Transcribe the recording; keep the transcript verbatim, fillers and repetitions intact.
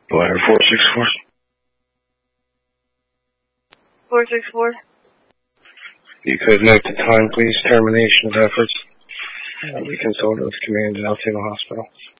Bladder four six four. four six four. You could note the time, please. Termination of efforts. Uh, we consulted with command at Altoona Hospital.